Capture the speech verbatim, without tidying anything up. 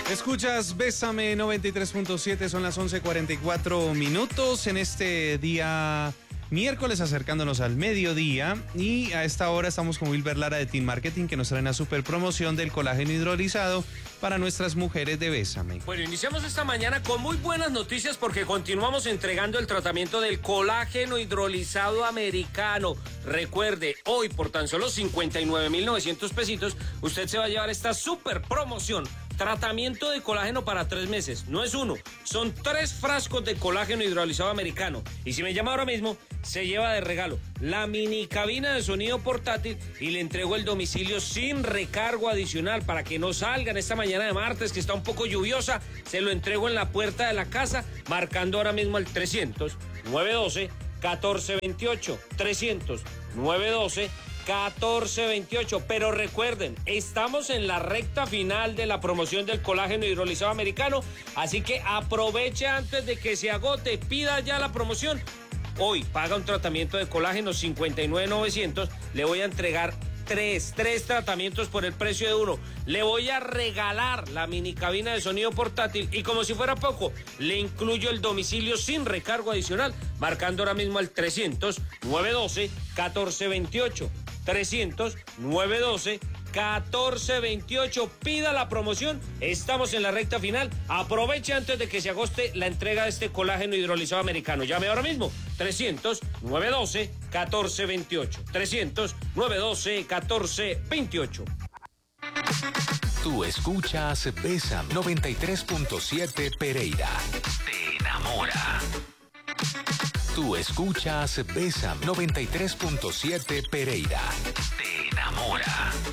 Escuchas Bésame noventa y tres punto siete, son las once cuarenta y cuatro minutos en este día miércoles, acercándonos al mediodía, y a esta hora estamos con Wilber Lara de Team Marketing, que nos trae una super promoción del colágeno hidrolizado para nuestras mujeres de Bésame. Bueno, iniciamos esta mañana con muy buenas noticias porque continuamos entregando el tratamiento del colágeno hidrolizado americano. Recuerde, hoy por tan solo cincuenta y nueve mil novecientos pesitos, usted se va a llevar esta super promoción. Tratamiento de colágeno para tres meses. No es uno, son tres frascos de colágeno hidrolizado americano. Y si me llama ahora mismo, se lleva de regalo la mini cabina de sonido portátil y le entrego el domicilio sin recargo adicional para que no salgan esta mañana de martes, que está un poco lluviosa. Se lo entrego en la puerta de la casa, marcando ahora mismo el trescientos, nueve doce, catorce veintiocho. trescientos, nueve doce, catorce veintiocho. Pero recuerden, estamos en la recta final de la promoción del colágeno hidrolizado americano, así que aproveche antes de que se agote, pida ya la promoción. Hoy paga un tratamiento de colágeno cincuenta y nueve mil novecientos, le voy a entregar tres, tres tratamientos por el precio de uno. Le voy a regalar la mini cabina de sonido portátil y, como si fuera poco, le incluyo el domicilio sin recargo adicional, marcando ahora mismo el trescientos, nueve doce, catorce veintiocho. trescientos, nueve doce, catorce veintiocho. Pida la promoción, estamos en la recta final. Aproveche antes de que se agoste la entrega de este colágeno hidrolizado americano. Llame ahora mismo, trescientos, nueve doce, catorce veintiocho. trescientos, nueve doce, catorce veintiocho. Tú escuchas Bésame noventa y tres punto siete Pereira. Te enamora. Tú escuchas Bésame noventa y tres punto siete Pereira. Te enamora.